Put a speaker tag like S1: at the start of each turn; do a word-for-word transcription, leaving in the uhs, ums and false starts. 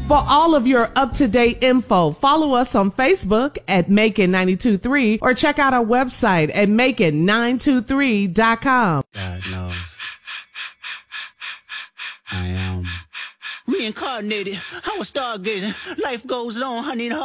S1: For all of your up-to-date info, follow us on Facebook at Macon nine two three or check out our website at Macon nine two three dot com.
S2: God knows. I am reincarnated. I was stargazing. Life goes on. I need